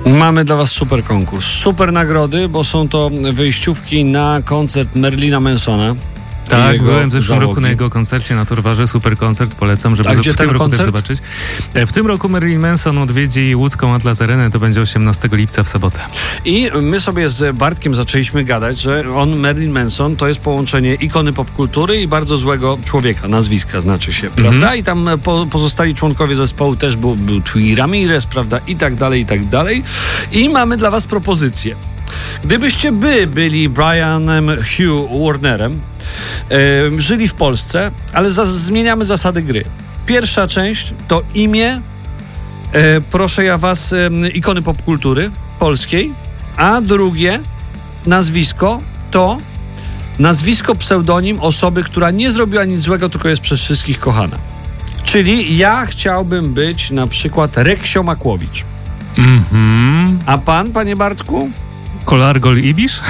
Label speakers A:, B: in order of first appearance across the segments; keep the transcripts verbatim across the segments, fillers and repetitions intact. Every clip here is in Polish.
A: Mamy dla was super konkurs, super nagrody, bo są to wyjściówki na koncert Marilina Mansona.
B: Tak, byłem w zeszłym załogi. roku na jego koncercie na Torwarze, super koncert, polecam, żeby w tym roku też zobaczyć. W tym roku Marilyn Manson odwiedzi łódzką Atlas Arenę, to będzie osiemnastego lipca w sobotę.
A: I my sobie z Bartkiem zaczęliśmy gadać, że on, Marilyn Manson, to jest połączenie ikony popkultury i bardzo złego człowieka, nazwiska znaczy się, mm-hmm. prawda? I tam po, pozostali członkowie zespołu też był, był Twiggy Ramirez, prawda? I tak dalej, i tak dalej. I mamy dla was propozycję. Gdybyście by byli Brianem Hugh Warnerem, e, żyli w Polsce, ale za, zmieniamy zasady gry. Pierwsza część to imię, e, proszę ja was, e, ikony popkultury polskiej, a drugie nazwisko to nazwisko, pseudonim osoby, która nie zrobiła nic złego, tylko jest przez wszystkich kochana. Czyli ja chciałbym być na przykład Reksio Makłowicz.
B: Mm-hmm.
A: A pan, panie Bartku?
B: Kolargol Ibisz?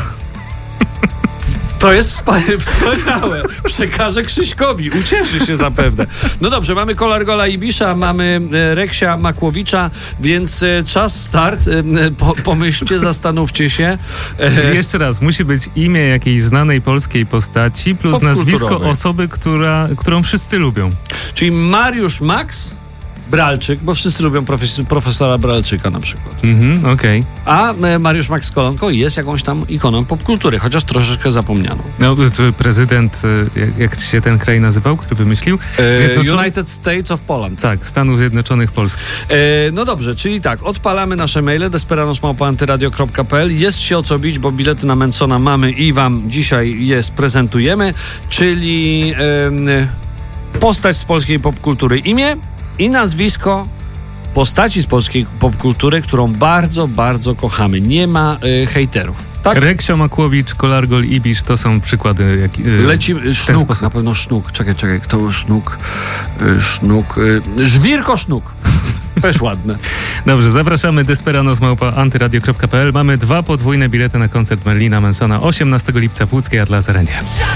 A: To jest wspaniałe. Przekażę Krzyśkowi. Ucieszy się zapewne. No dobrze, mamy Kolargola Ibisza, mamy Reksia Makłowicza, więc czas start. Po, pomyślcie, zastanówcie się.
B: Czyli jeszcze raz, musi być imię jakiejś znanej polskiej postaci plus nazwisko osoby, która, którą wszyscy lubią.
A: Czyli Mariusz Max Bralczyk, bo wszyscy lubią profes- profesora Bralczyka na przykład.
B: Mhm, okej.
A: Okay. A Mariusz Max Kolonko jest jakąś tam ikoną popkultury, chociaż troszeczkę zapomnianą.
B: No, prezydent, jak, jak się ten kraj nazywał, który wymyślił?
A: Zjednoczon... United States of Poland.
B: Tak, Stanów Zjednoczonych Polski.
A: E, no dobrze, czyli tak, odpalamy nasze maile desperados małpa antyradio kropka pe el. Jest się o co bić, bo bilety na Mansona mamy i wam dzisiaj je sprezentujemy, czyli e, postać z polskiej popkultury, imię i nazwisko postaci z polskiej popkultury, którą bardzo, bardzo kochamy. Nie ma y, hejterów. Tak?
B: Reksio Makłowicz, Kolargol Ibisz to są przykłady. Jak, y,
A: Leci Sznuk, na pewno Sznuk. Czekaj, czekaj, kto był Sznuk? Y, sznuk. Y, Żwirko Sznuk. Też ładne.
B: Dobrze, zapraszamy desperados małpa antyradio kropka pe el. Mamy dwa podwójne bilety na koncert Marylina Mansona osiemnastego lipca w łódzkiej Atlas Arenie.